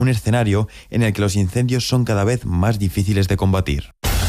un escenario en el que los incendios son cada vez más difíciles de combatir.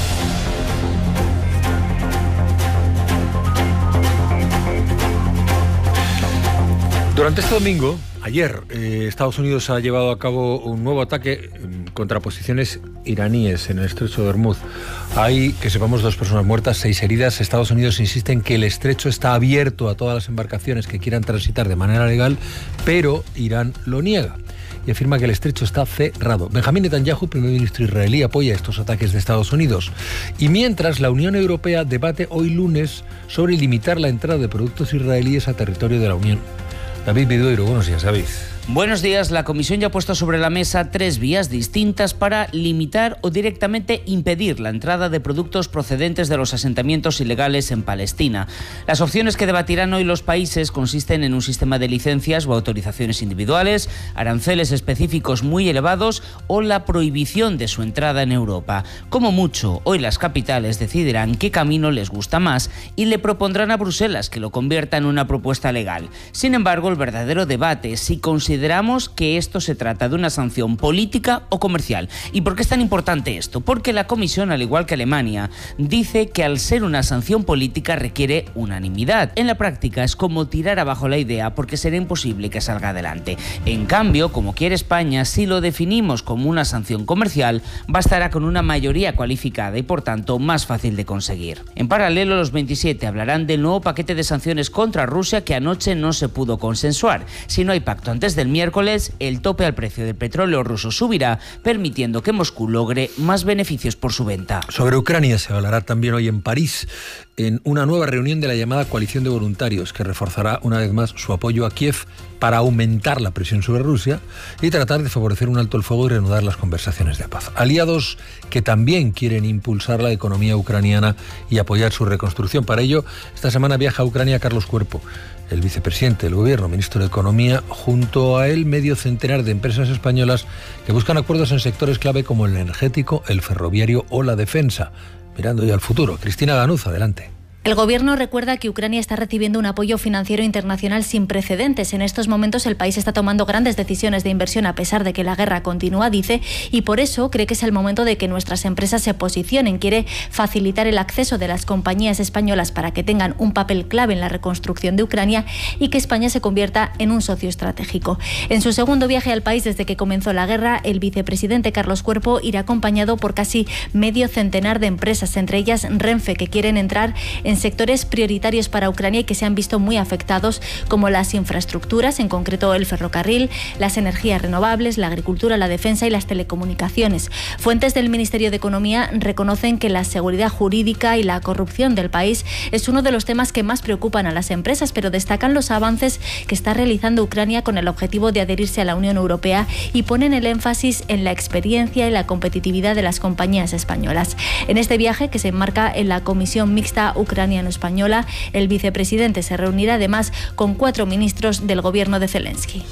Durante este domingo, ayer, Estados Unidos ha llevado a cabo un nuevo ataque contra posiciones iraníes en el estrecho de Hormuz. Hay, que sepamos, 2 personas muertas, 6 heridas. Estados Unidos insiste en que el estrecho está abierto a todas las embarcaciones que quieran transitar de manera legal, pero Irán lo niega y afirma que el estrecho está cerrado. Benjamín Netanyahu, primer ministro israelí, apoya estos ataques de Estados Unidos. Y mientras, la Unión Europea debate hoy lunes sobre limitar la entrada de productos israelíes a territorio de la Unión. David Vidueiro, buenos días, David. Buenos días. La Comisión ya ha puesto sobre la mesa 3 vías distintas para limitar o directamente impedir la entrada de productos procedentes de los asentamientos ilegales en Palestina. Las opciones que debatirán hoy los países consisten en un sistema de licencias o autorizaciones individuales, aranceles específicos muy elevados o la prohibición de su entrada en Europa. Como mucho, hoy las capitales decidirán qué camino les gusta más y le propondrán a Bruselas que lo convierta en una propuesta legal. Sin embargo, el verdadero debate es si consideramos que esto se trata de una sanción política o comercial. ¿Y por qué es tan importante esto? Porque la Comisión, al igual que Alemania, dice que al ser una sanción política requiere unanimidad. En la práctica es como tirar abajo la idea porque será imposible que salga adelante. En cambio, como quiere España, si lo definimos como una sanción comercial, bastará con una mayoría cualificada y por tanto más fácil de conseguir. En paralelo, los 27 hablarán del nuevo paquete de sanciones contra Rusia que anoche no se pudo consensuar. Si no hay pacto antes del miércoles, el tope al precio del petróleo ruso subirá, permitiendo que Moscú logre más beneficios por su venta. Sobre Ucrania se hablará también hoy en París, en una nueva reunión de la llamada coalición de voluntarios, que reforzará una vez más su apoyo a Kiev para aumentar la presión sobre Rusia y tratar de favorecer un alto el fuego y reanudar las conversaciones de paz. Aliados que también quieren impulsar la economía ucraniana y apoyar su reconstrucción. Para ello, esta semana viaja a Ucrania Carlos Cuerpo, el vicepresidente del Gobierno, ministro de Economía, junto a él medio centenar de empresas españolas que buscan acuerdos en sectores clave como el energético, el ferroviario o la defensa. Mirando ya al futuro. Cristina Ganuza, adelante. El Gobierno recuerda que Ucrania está recibiendo un apoyo financiero internacional sin precedentes. En estos momentos el país está tomando grandes decisiones de inversión a pesar de que la guerra continúa, dice, y por eso cree que es el momento de que nuestras empresas se posicionen. Quiere facilitar el acceso de las compañías españolas para que tengan un papel clave en la reconstrucción de Ucrania y que España se convierta en un socio estratégico. En su segundo viaje al país desde que comenzó la guerra, el vicepresidente Carlos Cuerpo irá acompañado por casi medio centenar de empresas, entre ellas Renfe, que quieren entrar en sectores prioritarios para Ucrania y que se han visto muy afectados, como las infraestructuras, en concreto el ferrocarril, las energías renovables, la agricultura, la defensa y las telecomunicaciones. Fuentes del Ministerio de Economía reconocen que la seguridad jurídica y la corrupción del país es uno de los temas que más preocupan a las empresas, pero destacan los avances que está realizando Ucrania con el objetivo de adherirse a la Unión Europea y ponen el énfasis en la experiencia y la competitividad de las compañías españolas. En este viaje, que se enmarca en la Comisión Mixta Ucraniano-Española, el vicepresidente se reunirá además con 4 ministros del gobierno de Zelensky.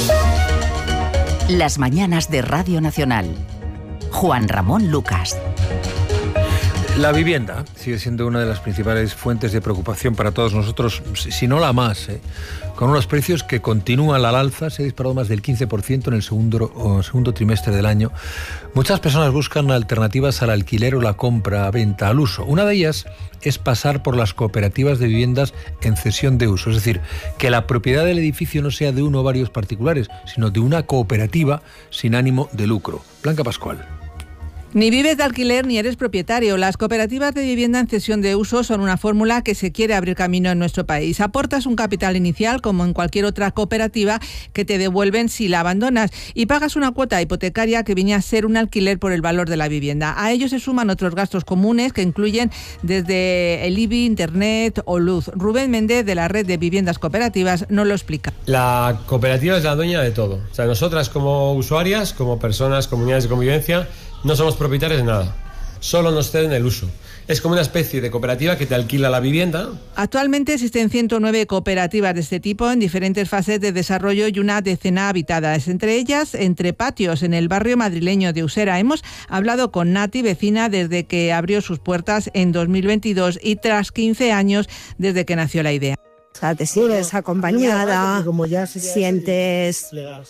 Las mañanas de Radio Nacional. Juan Ramón Lucas. La vivienda sigue siendo una de las principales fuentes de preocupación para todos nosotros, si no la más, con unos precios que continúan al alza. Se ha disparado más del 15% en el segundo trimestre del año. Muchas personas buscan alternativas al alquiler o la compra-venta al uso. Una de ellas es pasar por las cooperativas de viviendas en cesión de uso, es decir, que la propiedad del edificio no sea de uno o varios particulares, sino de una cooperativa sin ánimo de lucro. Blanca Pascual. Ni vives de alquiler ni eres propietario. Las cooperativas de vivienda en cesión de uso son una fórmula que se quiere abrir camino en nuestro país. Aportas un capital inicial, como en cualquier otra cooperativa, que te devuelven si la abandonas, y pagas una cuota hipotecaria que viene a ser un alquiler por el valor de la vivienda. A ello se suman otros gastos comunes que incluyen desde el IBI, internet o luz. Rubén Méndez, de la Red de Viviendas Cooperativas, nos lo explica. La cooperativa es la dueña de todo. O sea, nosotras como usuarias, como personas, comunidades de convivencia, no somos propietarios de nada, solo nos ceden el uso. Es como una especie de cooperativa que te alquila la vivienda. Actualmente existen 109 cooperativas de este tipo en diferentes fases de desarrollo y una decena habitadas, entre ellas Entre Patios, en el barrio madrileño de Usera. Hemos hablado con Nati, vecina desde que abrió sus puertas en 2022 y tras 15 años desde que nació la idea. O sea, te sientes acompañada, sientes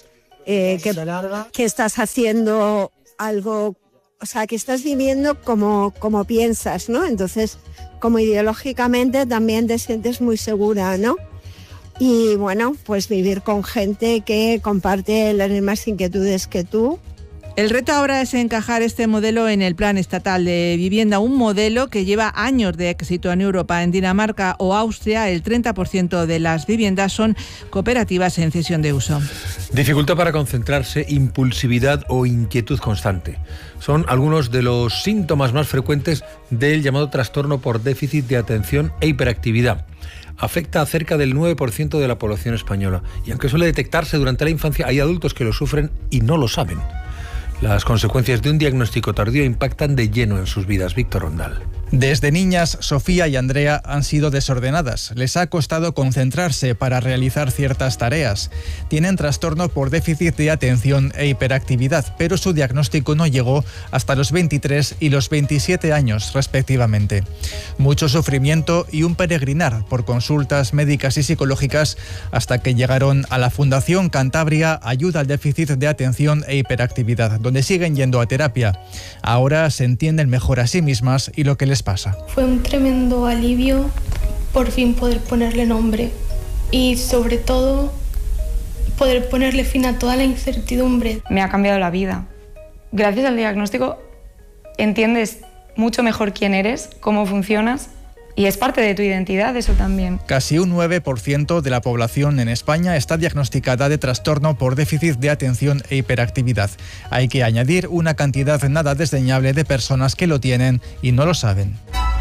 que estás haciendo algo, o sea, que estás viviendo como piensas, ¿no? Entonces, como ideológicamente también te sientes muy segura, ¿no? Y bueno, pues vivir con gente que comparte las mismas inquietudes que tú. El reto ahora es encajar este modelo en el Plan Estatal de Vivienda, un modelo que lleva años de éxito en Europa. En Dinamarca o Austria, el 30% de las viviendas son cooperativas en cesión de uso. Dificultad para concentrarse, impulsividad o inquietud constante. Son algunos de los síntomas más frecuentes del llamado trastorno por déficit de atención e hiperactividad. Afecta a cerca del 9% de la población española. Y aunque suele detectarse durante la infancia, hay adultos que lo sufren y no lo saben. Las consecuencias de un diagnóstico tardío impactan de lleno en sus vidas. Víctor Rondal. Desde niñas, Sofía y Andrea han sido desordenadas. Les ha costado concentrarse para realizar ciertas tareas. Tienen trastorno por déficit de atención e hiperactividad, pero su diagnóstico no llegó hasta los 23 y los 27 años, respectivamente. Mucho sufrimiento y un peregrinar por consultas médicas y psicológicas hasta que llegaron a la Fundación Cantabria Ayuda al Déficit de Atención e Hiperactividad, donde siguen yendo a terapia. Ahora se entienden mejor a sí mismas y lo que les pasa. Fue un tremendo alivio por fin poder ponerle nombre y sobre todo poder ponerle fin a toda la incertidumbre. Me ha cambiado la vida. Gracias al diagnóstico entiendes mucho mejor quién eres, cómo funcionas y es parte de tu identidad eso también. Casi un 9% de la población en España está diagnosticada de trastorno por déficit de atención e hiperactividad. Hay que añadir una cantidad nada desdeñable de personas que lo tienen y no lo saben.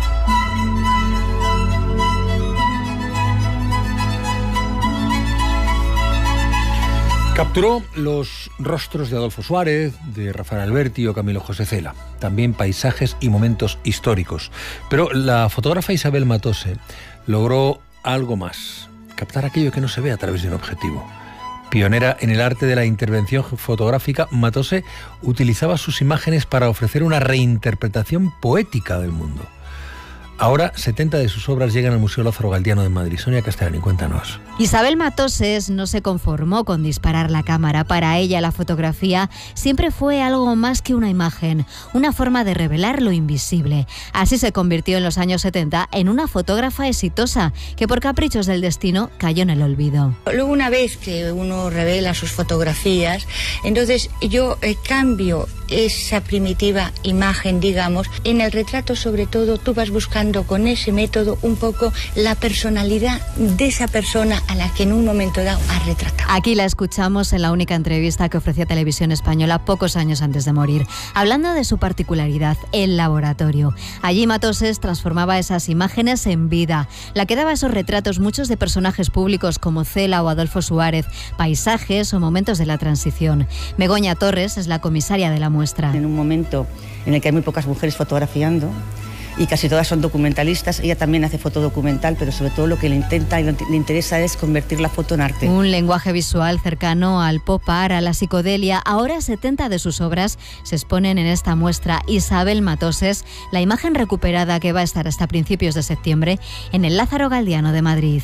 Capturó los rostros de Adolfo Suárez, de Rafael Alberti o Camilo José Cela, también paisajes y momentos históricos. Pero la fotógrafa Isabel Matose logró algo más, captar aquello que no se ve a través de un objetivo. Pionera en el arte de la intervención fotográfica, Matose utilizaba sus imágenes para ofrecer una reinterpretación poética del mundo. Ahora 70 de sus obras llegan al Museo Lázaro Galdiano de Madrid. Sonia Castellani, cuéntanos. Isabel Matoses no se conformó con disparar la cámara. Para ella la fotografía siempre fue algo más que una imagen, una forma de revelar lo invisible. Así se convirtió en los años 70 en una fotógrafa exitosa que por caprichos del destino cayó en el olvido. Luego una vez que uno revela sus fotografías, entonces yo cambio esa primitiva imagen, digamos. En el retrato sobre todo tú vas buscando con ese método un poco la personalidad de esa persona a la que en un momento dado has retratado. Aquí la escuchamos en la única entrevista que ofrecía Televisión Española pocos años antes de morir, hablando de su particularidad, el laboratorio. Allí Matoses transformaba esas imágenes en vida, la que daba esos retratos muchos de personajes públicos como Cela o Adolfo Suárez, paisajes o momentos de la transición. Begoña Torres es la comisaria de la muestra. En un momento en el que hay muy pocas mujeres fotografiando, y casi todas son documentalistas. Ella también hace fotodocumental, pero sobre todo lo que le intenta y le interesa es convertir la foto en arte. Un lenguaje visual cercano al pop art, a la psicodelia. Ahora 70 de sus obras se exponen en esta muestra. Isabel Matoses, la imagen recuperada que va a estar hasta principios de septiembre en el Lázaro Galdiano de Madrid.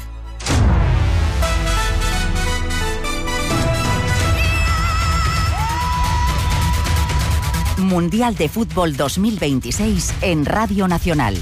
Mundial de Fútbol 2026 en Radio Nacional.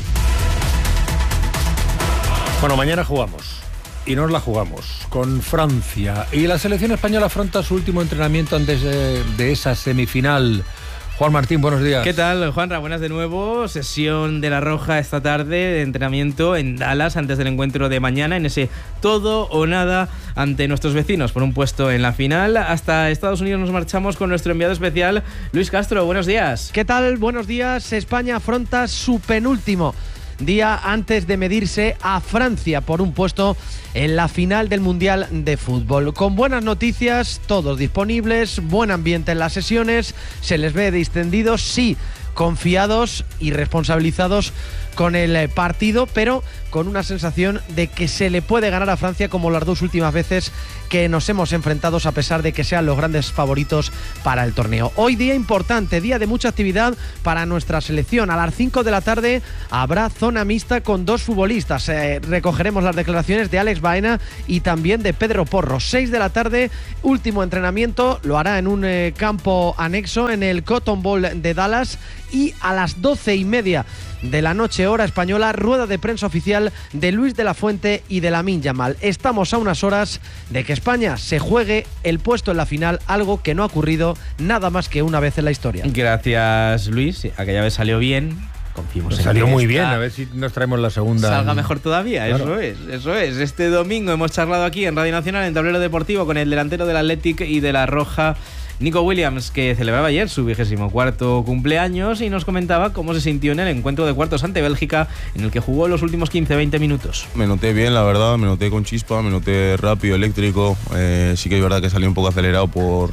Bueno, mañana jugamos. Y nos la jugamos con Francia. Y la selección española afronta su último entrenamiento antes de esa semifinal. Juan Martín, buenos días. ¿Qué tal, Juanra? Buenas de nuevo. Sesión de la Roja esta tarde de entrenamiento en Dallas antes del encuentro de mañana en ese todo o nada ante nuestros vecinos por un puesto en la final. Hasta Estados Unidos nos marchamos con nuestro enviado especial, Luis Castro. Buenos días. ¿Qué tal? Buenos días. España afronta su penúltimo día antes de medirse a Francia por un puesto en la final del Mundial de Fútbol. Con buenas noticias, todos disponibles, buen ambiente en las sesiones, se les ve distendidos, sí, confiados y responsabilizados con el partido, pero con una sensación de que se le puede ganar a Francia como las 2 últimas veces que nos hemos enfrentado, a pesar de que sean los grandes favoritos para el torneo. Hoy día importante, día de mucha actividad para nuestra selección. A las 5 de la tarde habrá zona mixta con 2 futbolistas. Recogeremos las declaraciones de Alex Baena y también de Pedro Porro. 6 de la tarde, último entrenamiento, lo hará en un campo anexo en el Cotton Bowl de Dallas, y a las 12:30 de la noche, hora española, rueda de prensa oficial de Luis de la Fuente y de Lamine Yamal. Estamos a unas horas de que España se juegue el puesto en la final, algo que no ha ocurrido nada más que una vez en la historia. Gracias, Luis. Aquella vez salió bien. Confiemos en salió que muy bien, a ver si nos traemos la segunda. Salga mejor todavía, claro. Eso es. Este domingo hemos charlado aquí en Radio Nacional, en Tablero Deportivo, con el delantero del Athletic y de la Roja, Nico Williams, que celebraba ayer su 24º cumpleaños y nos comentaba cómo se sintió en el encuentro de cuartos ante Bélgica, en el que jugó los últimos 15-20 minutos. Me noté bien, la verdad, me noté con chispa, me noté rápido, eléctrico. Sí que es verdad que salí un poco acelerado por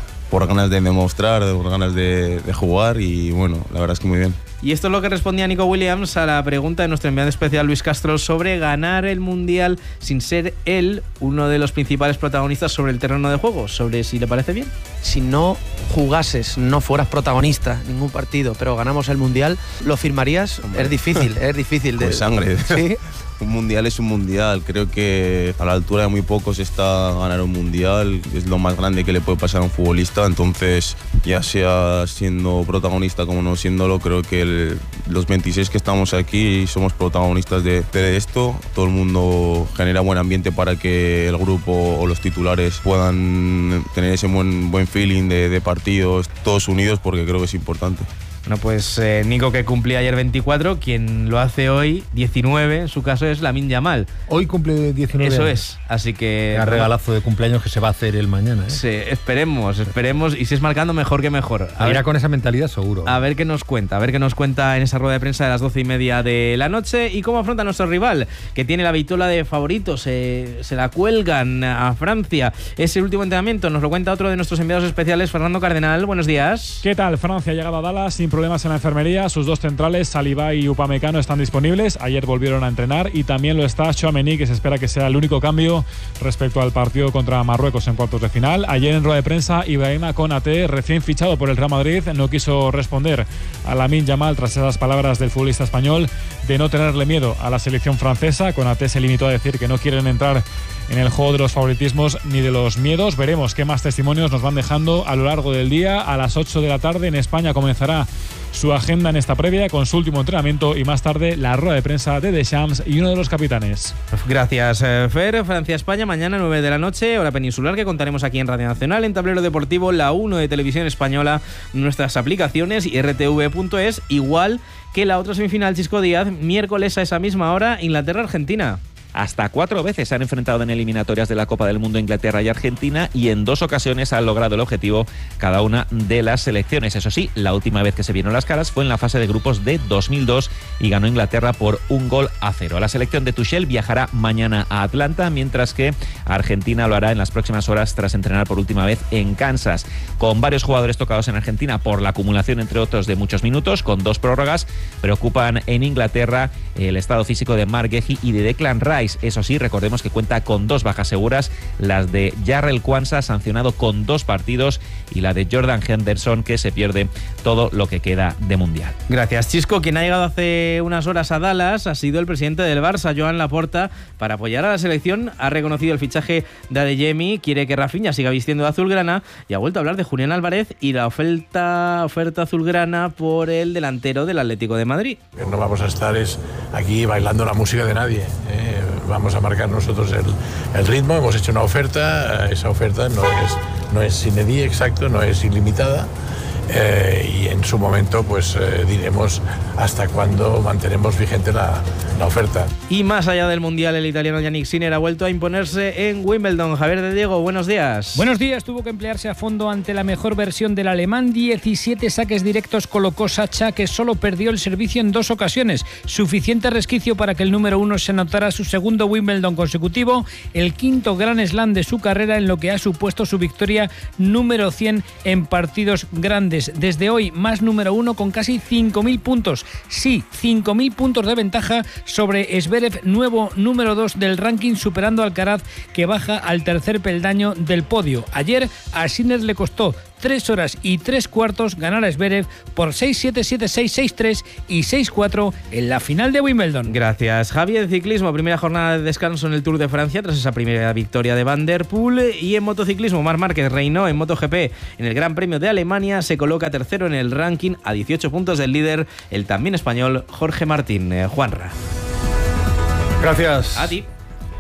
ganas de demostrar, por ganas de jugar, y bueno, la verdad es que muy bien. Y esto es lo que respondía Nico Williams a la pregunta de nuestro enviado especial Luis Castro sobre ganar el Mundial sin ser él uno de los principales protagonistas sobre el terreno de juego, sobre si le parece bien. Si no jugases, no fueras protagonista en ningún partido, pero ganamos el Mundial, ¿lo firmarías? Hombre. Es difícil. Con sangre. ¿Sí? Un mundial es un mundial. Creo que a la altura de muy pocos está ganar un mundial. Es lo más grande que le puede pasar a un futbolista. Entonces, ya sea siendo protagonista como no siéndolo, creo que los 26 que estamos aquí somos protagonistas de esto. Todo el mundo genera buen ambiente para que el grupo o los titulares puedan tener ese buen feeling de partidos, todos unidos, porque creo que es importante. Bueno, pues Nico, que cumplía ayer 24, quien lo hace hoy 19, en su caso es Lamine Yamal. Hoy cumple 19 Eso años. es, así que... Un regalazo de cumpleaños que se va a hacer el mañana, ¿eh? Sí, esperemos, y si es marcando, mejor que mejor. Irá con esa mentalidad seguro. A ver qué nos cuenta en esa rueda de prensa de las 12:30 de la noche, y cómo afronta a nuestro rival, que tiene la vitola de favorito, se la cuelgan a Francia. Ese último entrenamiento nos lo cuenta otro de nuestros enviados especiales, Fernando Cardenal. Buenos días. ¿Qué tal? Francia ha llegado a Dallas sin problemas en la enfermería. Sus 2 centrales, Saliba y Upamecano, están disponibles. Ayer volvieron a entrenar, y también lo está Tchouaméni, que se espera que sea el único cambio respecto al partido contra Marruecos en cuartos de final. Ayer en rueda de prensa, Ibrahima Konaté, recién fichado por el Real Madrid, no quiso responder a Lamine Yamal tras esas palabras del futbolista español de no tenerle miedo a la selección francesa. Konaté se limitó a decir que no quieren entrar en el juego de los favoritismos ni de los miedos. Veremos qué más testimonios nos van dejando a lo largo del día. A las 8 de la tarde en España comenzará su agenda en esta previa con su último entrenamiento, y más tarde la rueda de prensa de Deschamps y uno de los capitanes. Gracias, Fer. Francia-España mañana 9 de la noche, hora peninsular, que contaremos aquí en Radio Nacional, en Tablero Deportivo, la 1 de Televisión Española, nuestras aplicaciones y rtv.es, igual que la otra semifinal, Chisco Díaz, miércoles a esa misma hora, Inglaterra-Argentina. Hasta 4 veces se han enfrentado en eliminatorias de la Copa del Mundo Inglaterra y Argentina, y en 2 ocasiones han logrado el objetivo cada una de las selecciones. Eso sí, la última vez que se vieron las caras fue en la fase de grupos de 2002 y ganó Inglaterra por 1-0. La selección de Tuchel viajará mañana a Atlanta, mientras que Argentina lo hará en las próximas horas tras entrenar por última vez en Kansas. Con varios jugadores tocados en Argentina por la acumulación, entre otros, de muchos minutos, con 2 prórrogas, preocupan en Inglaterra el estado físico de Marc Guehi y de Declan Rice. Eso sí, recordemos que cuenta con 2 bajas seguras, las de Jarrell Quansah, sancionado con 2 partidos, y la de Jordan Henderson, que se pierde todo lo que queda de Mundial. Gracias, Chisco. Quien ha llegado hace unas horas a Dallas ha sido el presidente del Barça, Joan Laporta, para apoyar a la selección. Ha reconocido el fichaje de Adeyemi, quiere que Rafinha siga vistiendo de azulgrana, y ha vuelto a hablar de Julián Álvarez y la oferta azulgrana por el delantero del Atlético de Madrid. No vamos a estar aquí bailando la música de nadie, Vamos a marcar nosotros el ritmo. Hemos hecho una oferta, esa oferta no es sine die, exacto, no es ilimitada, y en su momento pues diremos hasta cuándo mantenemos vigente la oferta. Y más allá del Mundial, el italiano Yannick Sinner ha vuelto a imponerse en Wimbledon. Javier de Diego, buenos días. Buenos días. Tuvo que emplearse a fondo ante la mejor versión del alemán. 17 saques directos colocó Sacha, que solo perdió el servicio en 2 ocasiones. Suficiente resquicio para que el número 1 se anotara su segundo Wimbledon consecutivo, el 5º Grand Slam de su carrera, en lo que ha supuesto su victoria número 100 en partidos grandes. veces. Desde hoy, más número 1 con casi 5.000 puntos. Sí, 5.000 puntos de ventaja sobre Zverev, nuevo número 2 del ranking, superando a Alcaraz, que baja al tercer peldaño del podio. Ayer a Sinner le costó 3 horas y 3 cuartos ganar a Zverev por 6-7, 7-6, 6-3 y 6-4 en la final de Wimbledon. Gracias, Javi. De ciclismo, primera jornada de descanso en el Tour de Francia tras esa primera victoria de Van der Poel. Y en motociclismo, Marc Márquez reinó en MotoGP en el Gran Premio de Alemania, se coloca tercero en el ranking a 18 puntos del líder, el también español Jorge Martín. Juanra. Gracias. A ti.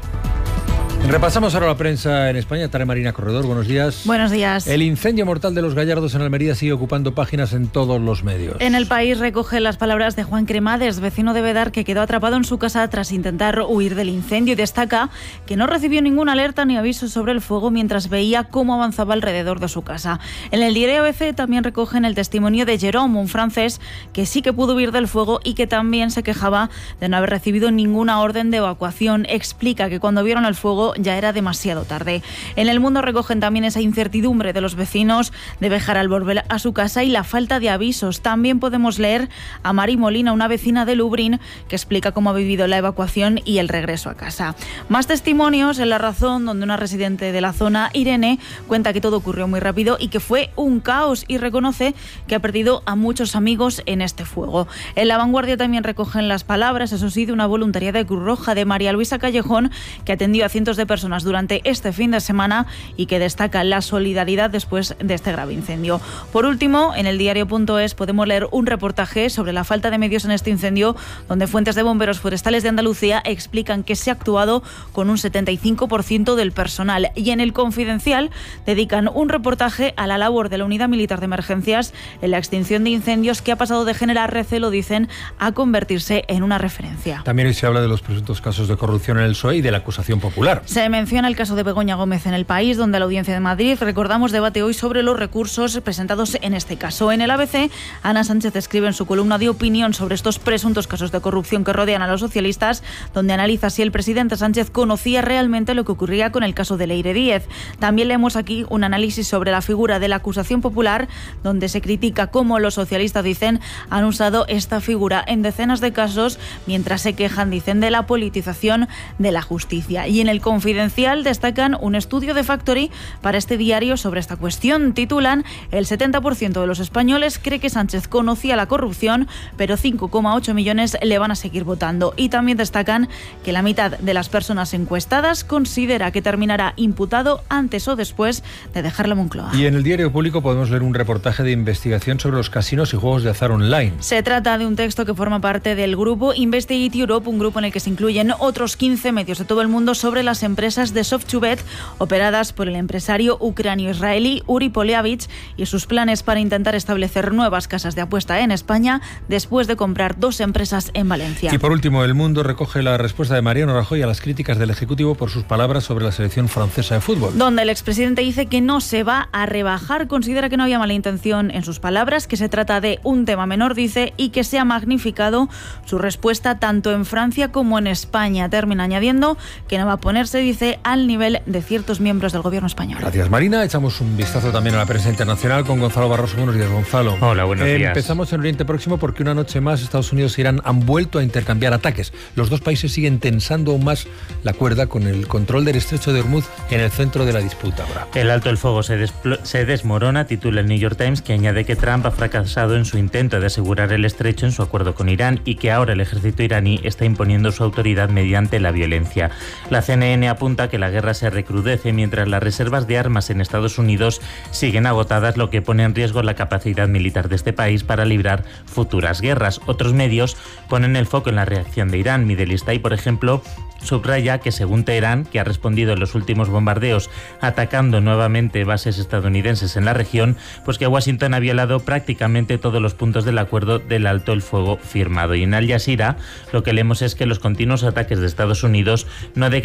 Repasamos ahora la prensa en España. Tarea Marina Corredor, buenos días. Buenos días. El incendio mortal de Los Gallardos en Almería sigue ocupando páginas en todos los medios. En El País recoge las palabras de Juan Cremades, vecino de Bedar, que quedó atrapado en su casa tras intentar huir del incendio, y destaca que no recibió ninguna alerta ni aviso sobre el fuego mientras veía cómo avanzaba alrededor de su casa. En el diario ABC también recogen el testimonio de Jérôme, un francés que sí que pudo huir del fuego y que también se quejaba de no haber recibido ninguna orden de evacuación. Explica que cuando vieron el fuego ya era demasiado tarde. En El Mundo recogen también esa incertidumbre de los vecinos de Béjar al volver a su casa y la falta de avisos. También podemos leer a Mari Molina, una vecina de Lublin, que explica cómo ha vivido la evacuación y el regreso a casa. Más testimonios en La Razón, donde una residente de la zona, Irene, cuenta que todo ocurrió muy rápido y que fue un caos, y reconoce que ha perdido a muchos amigos en este fuego. En La Vanguardia también recogen las palabras, eso sí, de una voluntaria de Cruz Roja, de María Luisa Callejón, que atendió a cientos de personas durante este fin de semana y que destaca la solidaridad después de este grave incendio. Por último, en el diario.es podemos leer un reportaje sobre la falta de medios en este incendio, donde fuentes de bomberos forestales de Andalucía explican que se ha actuado con un 75% del personal. Y en El Confidencial dedican un reportaje a la labor de la Unidad Militar de Emergencias en la extinción de incendios, que ha pasado de generar recelo, dicen, a convertirse en una referencia. También hoy se habla de los presuntos casos de corrupción en el PSOE y de la acusación popular. Se menciona el caso de Begoña Gómez en El País, donde la Audiencia de Madrid, recordamos, debate hoy sobre los recursos presentados en este caso. En el ABC, Ana Sánchez escribe en su columna de opinión sobre estos presuntos casos de corrupción que rodean a los socialistas, donde analiza si el presidente Sánchez conocía realmente lo que ocurría con el caso de Leire Díez. También leemos aquí un análisis sobre la figura de la acusación popular, donde se critica cómo los socialistas, dicen, han usado esta figura en decenas de casos, mientras se quejan, dicen, de la politización de la justicia. Y en El Confidencial destacan un estudio de Factory para este diario sobre esta cuestión. Titulan: el 70% de los españoles cree que Sánchez conocía la corrupción, pero 5,8 millones le van a seguir votando. Y también destacan que la mitad de las personas encuestadas considera que terminará imputado antes o después de dejar la Moncloa. Y en el diario Público podemos leer un reportaje de investigación sobre los casinos y juegos de azar online. Se trata de un texto que forma parte del grupo Investigate Europe, un grupo en el que se incluyen otros 15 medios de todo el mundo sobre las empresas de Soft2Bet, operadas por el empresario ucranio-israelí Uri Poliavich, y sus planes para intentar establecer nuevas casas de apuesta en España después de comprar 2 empresas en Valencia. Y por último, El Mundo recoge la respuesta de Mariano Rajoy a las críticas del Ejecutivo por sus palabras sobre la selección francesa de fútbol. Donde el expresidente dice que no se va a rebajar, considera que no había mala intención en sus palabras, que se trata de un tema menor, dice, y que se ha magnificado su respuesta tanto en Francia como en España. Termina añadiendo que no va a ponerse, dice, al nivel de ciertos miembros del gobierno español. Gracias, Marina. Echamos un vistazo también a la prensa internacional con Gonzalo Barroso. Buenos días, Gonzalo. Hola, buenos días. Empezamos en Oriente Próximo porque una noche más Estados Unidos e Irán han vuelto a intercambiar ataques. Los dos países siguen tensando aún más la cuerda con el control del estrecho de Hormuz en el centro de la disputa ahora. El alto el fuego se desmorona, titula el New York Times, que añade que Trump ha fracasado en su intento de asegurar el estrecho en su acuerdo con Irán y que ahora el ejército iraní está imponiendo su autoridad mediante la violencia. La CNN apunta que la guerra se recrudece mientras las reservas de armas en Estados Unidos siguen agotadas, lo que pone en riesgo la capacidad militar de este país para librar futuras guerras. Otros medios ponen el foco en la reacción de Irán. Middle East Eye, por ejemplo, subraya que según Teherán, que ha respondido en los últimos bombardeos atacando nuevamente bases estadounidenses en la región, pues que Washington ha violado prácticamente todos los puntos del acuerdo del alto el fuego firmado. Y en Al Jazeera lo que leemos es que los continuos ataques de Estados Unidos no degradarían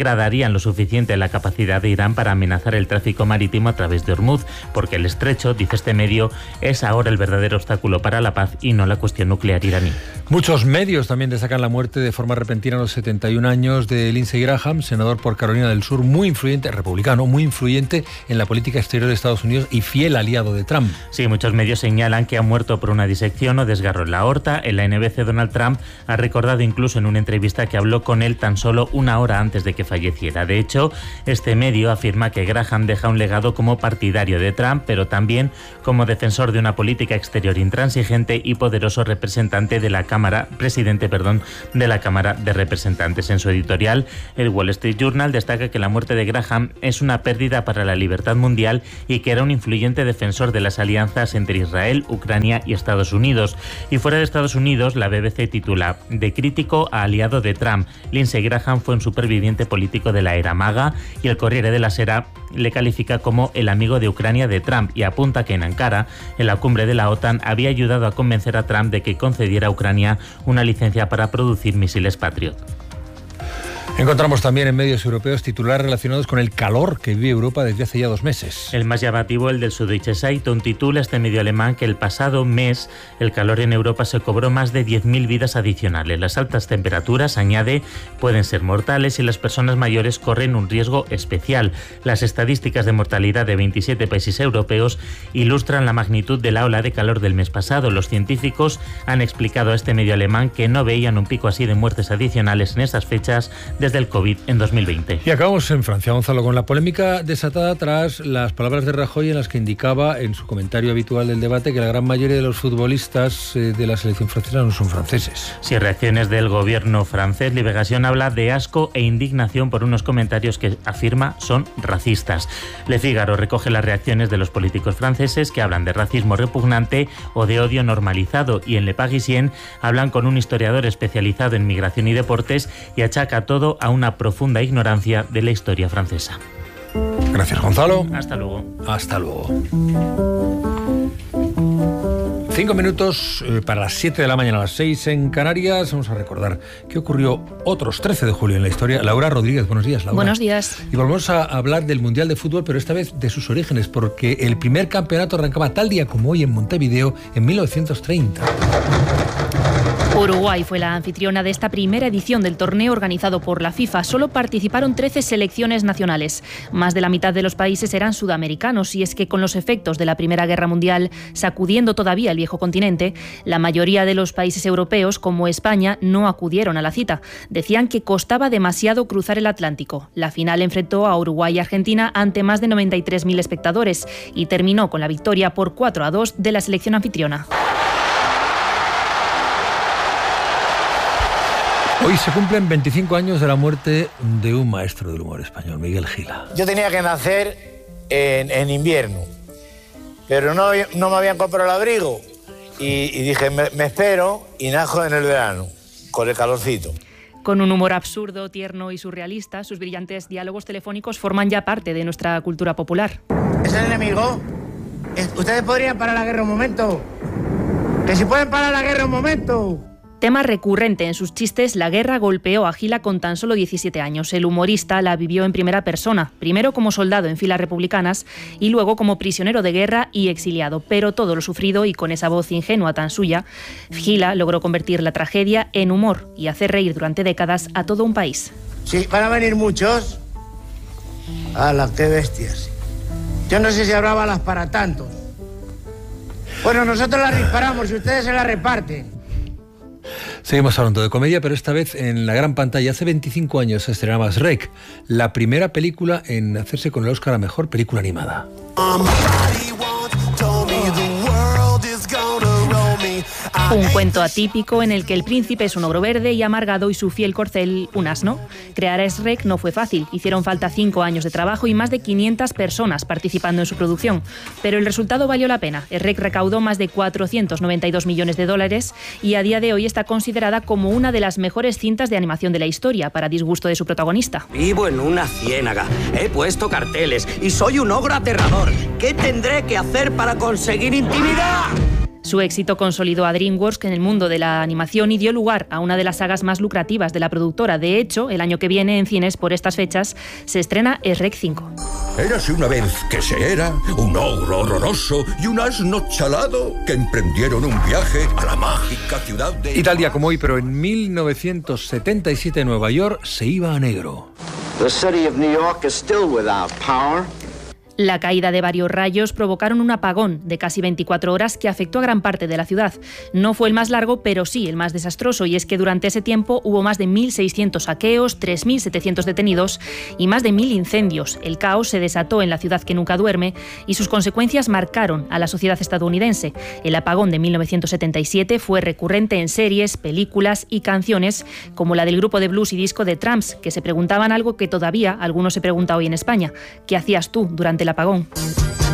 confían lo suficiente en la capacidad de Irán para amenazar el tráfico marítimo a través de Hormuz, porque el estrecho, dice este medio, es ahora el verdadero obstáculo para la paz y no la cuestión nuclear iraní. Muchos medios también destacan la muerte de forma repentina a los 71 años de Lindsey Graham, senador por Carolina del Sur, muy influyente, republicano, muy influyente en la política exterior de Estados Unidos y fiel aliado de Trump. Sí, muchos medios señalan que ha muerto por una disección o desgarro en la aorta. En la NBC, Donald Trump ha recordado incluso en una entrevista que habló con él tan solo una hora antes de que falleciera. De hecho, este medio afirma que Graham deja un legado como partidario de Trump, pero también como defensor de una política exterior intransigente y poderoso representante de la presidente de la Cámara de Representantes. En su editorial, el Wall Street Journal destaca que la muerte de Graham es una pérdida para la libertad mundial y que era un influyente defensor de las alianzas entre Israel, Ucrania y Estados Unidos. Y fuera de Estados Unidos, la BBC titula: de crítico a aliado de Trump, Lindsey Graham fue un superviviente político de la era MAGA, y el Corriere della Sera le califica como el amigo de Ucrania de Trump y apunta que en Ankara, en la cumbre de la OTAN, había ayudado a convencer a Trump de que concediera a Ucrania una licencia para producir misiles Patriot. Encontramos también en medios europeos titulares relacionados con el calor que vive Europa desde hace ya 2 meses. El más llamativo, el del Süddeutsche Zeitung, titula este medio alemán que el pasado mes el calor en Europa se cobró más de 10.000 vidas adicionales. Las altas temperaturas, añade, pueden ser mortales y las personas mayores corren un riesgo especial. Las estadísticas de mortalidad de 27 países europeos ilustran la magnitud de la ola de calor del mes pasado. Los científicos han explicado a este medio alemán que no veían un pico así de muertes adicionales en esas fechas desde el COVID en 2020. Y acabamos en Francia, Gonzalo, con la polémica desatada tras las palabras de Rajoy en las que indicaba en su comentario habitual del debate que la gran mayoría de los futbolistas de la selección francesa no son franceses. Sí, reacciones del gobierno francés. Liberación habla de asco e indignación por unos comentarios que afirma son racistas. Le Figaro recoge las reacciones de los políticos franceses que hablan de racismo repugnante o de odio normalizado, y en Le Parisien hablan con un historiador especializado en migración y deportes y achaca todo a una profunda ignorancia de la historia francesa. Gracias, Gonzalo. Hasta luego. Hasta luego. 5 minutos para las 7 de la mañana, a las 6 en Canarias. Vamos a recordar qué ocurrió otros 13 de julio en la historia. Laura Rodríguez, buenos días, Laura. Buenos días. Y volvemos a hablar del Mundial de Fútbol, pero esta vez de sus orígenes, porque el primer campeonato arrancaba tal día como hoy en Montevideo en 1930. Uruguay fue la anfitriona de esta primera edición del torneo organizado por la FIFA. Solo participaron 13 selecciones nacionales. Más de la mitad de los países eran sudamericanos, y es que con los efectos de la Primera Guerra Mundial sacudiendo todavía el viejo continente, la mayoría de los países europeos, como España, no acudieron a la cita. Decían que costaba demasiado cruzar el Atlántico. La final enfrentó a Uruguay y Argentina ante más de 93.000 espectadores y terminó con la victoria por 4-2 de la selección anfitriona. Hoy se cumplen 25 años de la muerte de un maestro del humor español, Miguel Gila. Yo tenía que nacer en invierno, pero no me habían comprado el abrigo y dije, me espero y najo en el verano, con el calorcito. Con un humor absurdo, tierno y surrealista, sus brillantes diálogos telefónicos forman ya parte de nuestra cultura popular. ¿Es el enemigo? ¿Ustedes podrían parar la guerra un momento? ¡Que si pueden parar la guerra un momento! Tema recurrente en sus chistes, la guerra golpeó a Gila con tan solo 17 años. El humorista la vivió en primera persona, primero como soldado en filas republicanas y luego como prisionero de guerra y exiliado. Pero todo lo sufrido, y con esa voz ingenua tan suya, Gila logró convertir la tragedia en humor y hacer reír durante décadas a todo un país. Sí, van a venir muchos. ¡Hala, qué bestias! Yo no sé si habrá balas para tantos. Bueno, nosotros las disparamos y ustedes se las reparten. Seguimos hablando de comedia, pero esta vez en la gran pantalla. Hace 25 años se estrenaba Shrek, la primera película en hacerse con el Oscar a Mejor Película Animada. Un cuento atípico en el que el príncipe es un ogro verde y amargado y su fiel corcel un asno. Crear a Shrek no fue fácil. Hicieron falta 5 años de trabajo y más de 500 personas participando en su producción. Pero el resultado valió la pena. Shrek recaudó más de 492 millones de dólares y a día de hoy está considerada como una de las mejores cintas de animación de la historia, para disgusto de su protagonista. Vivo en una ciénaga, he puesto carteles y soy un ogro aterrador. ¿Qué tendré que hacer para conseguir intimidad? Su éxito consolidó a DreamWorks en el mundo de la animación y dio lugar a una de las sagas más lucrativas de la productora. De hecho, el año que viene en cines, por estas fechas, se estrena Shrek 5. Érase una vez que se era un ogro horroroso y un asno chalado que emprendieron un viaje a la mágica ciudad de... Y tal día como hoy, pero en 1977 Nueva York se iba a negro. The city of New York is still without power. La caída de varios rayos provocaron un apagón de casi 24 horas que afectó a gran parte de la ciudad. No fue el más largo, pero sí el más desastroso, y es que durante ese tiempo hubo más de 1.600 saqueos, 3.700 detenidos y más de 1.000 incendios. El caos se desató en la ciudad que nunca duerme y sus consecuencias marcaron a la sociedad estadounidense. El apagón de 1977 fue recurrente en series, películas y canciones como la del grupo de blues y disco The Tramps, que se preguntaban algo que todavía algunos se preguntan hoy en España: ¿qué hacías tú durante el apagón?